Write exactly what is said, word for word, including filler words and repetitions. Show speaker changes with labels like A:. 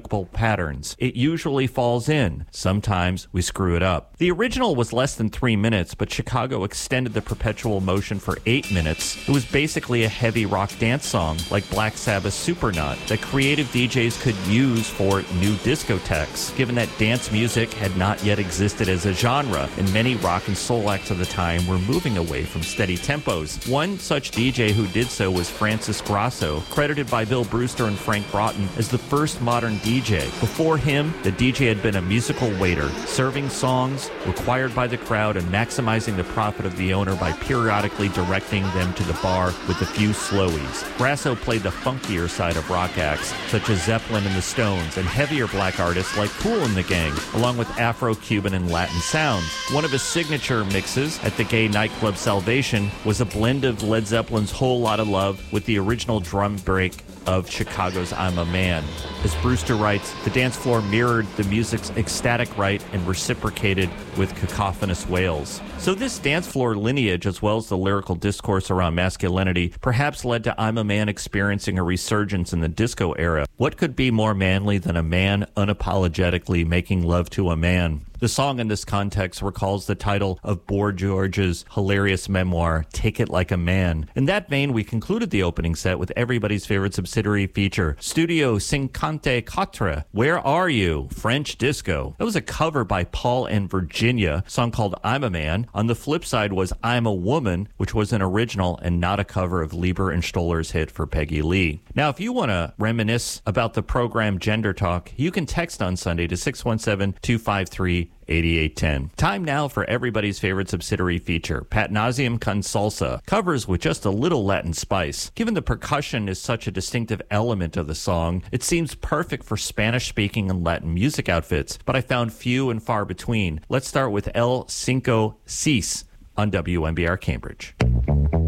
A: remarkable patterns. It usually falls in. Sometimes we screw it up. The original was less than three minutes, but Chicago extended the perpetual motion for eight minutes. It was basically a heavy rock dance song, like Black Sabbath's Supernaut, that creative D Js could use for new discotheques, given that dance music had not yet existed as a genre, and many rock and soul acts of the time were moving away from steady tempos. One such D J who did so was Francis Grasso, credited by Bill Brewster and Frank Broughton as the first modern D J. Before him, the D J had been a musical waiter, serving songs required by the crowd and maximizing the profit of the owner by periodically directing them to the bar with a few slowies. Grasso played the funkier side of rock acts, such as Zeppelin and the Stones, and heavier black artists like Kool and the Gang, along with Afro-Cuban and Latin sounds. One of his signature mixes at the gay nightclub Salvation was a blend of Led Zeppelin's Whole Lotta Love with the original drum break of Chicago's I'm a Man. As Brewster writes, the dance floor mirrored the music's ecstatic rite and reciprocated with cacophonous wails. So this dance floor lineage, as well as the lyrical discourse around masculinity, perhaps led to I'm a Man experiencing a resurgence in the disco era. What could be more manly than a man unapologetically making love to a man? The song in this context recalls the title of Boy George's hilarious memoir, Take It Like a Man. In that vein, we concluded the opening set with everybody's favorite subsidiary feature, Studio Cinquante Quatre, Where Are You? French Disco. That was a cover by Paul and Virginia, a song called I'm a Man. On the flip side was I'm a Woman, which was an original and not a cover of Lieber and Stoller's hit for Peggy Lee. Now, if you want to reminisce about the program Gender Talk, you can text on Sunday to six one seven, two five three, eight eight one zero. Time now for everybody's favorite subsidiary feature, Pat Nauseam Con Salsa, covers with just a little Latin spice. Given the percussion is such a distinctive element of the song, it seems perfect for Spanish-speaking and Latin music outfits, but I found few and far between. Let's start with El Cinco Seis on W M B R Cambridge.